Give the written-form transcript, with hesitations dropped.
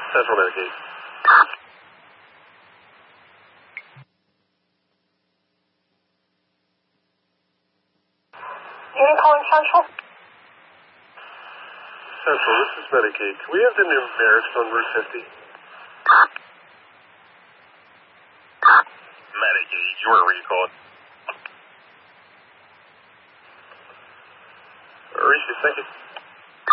Central Medicaid. You calling Central? Central, this is Medicaid. Can we have the numerics on Route 50? Medicaid, you are recalled. Rishi, thank you.